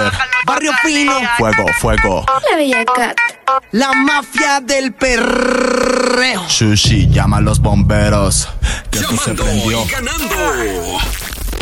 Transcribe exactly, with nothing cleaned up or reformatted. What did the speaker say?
Miller. Barrio Fino. Fuego, fuego. La Bella Cat. La mafia del perreo. Sushi, llama a los bomberos. Que esto se Llamando prendió. y ganando.